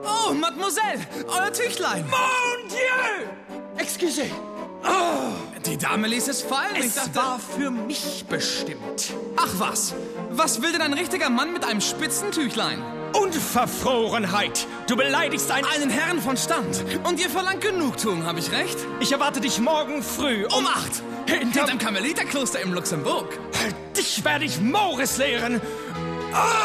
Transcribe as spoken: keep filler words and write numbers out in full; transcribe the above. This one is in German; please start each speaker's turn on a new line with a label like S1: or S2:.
S1: Oh, Mademoiselle, euer Tüchlein.
S2: Mon Dieu! Excusez.
S1: Oh, die Dame ließ es fallen.
S2: Es
S1: ich dachte,
S2: war für mich bestimmt.
S1: Ach was, was will denn ein richtiger Mann mit einem Spitzentüchlein?
S2: Unverfrorenheit! Du beleidigst einen...
S1: Einen Herrn von Stand. Und ihr verlangt Genugtuung, habe ich recht?
S2: Ich erwarte dich morgen früh um...
S1: Um acht.
S2: Hinter...
S1: Hinterm Karmeliterkloster im Luxemburg.
S2: Dich werde ich Mores lehren. Ah!